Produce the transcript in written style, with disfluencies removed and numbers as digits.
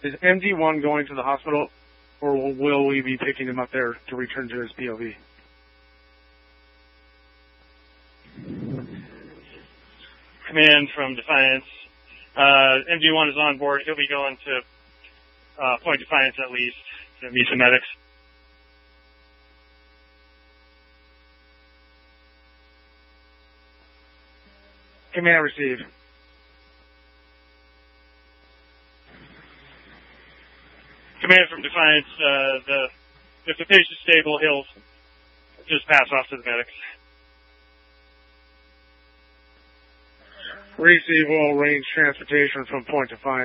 Is MD1 going to the hospital, or will we be picking him up there to return to his POV? Command from Defiance. MD1 is on board. He'll be going to Point Defiance at least to meet the medics. Command received. Command from Defiance, if the patient's stable, he'll just pass off to the medics. Receive all range transportation from Point Defiance.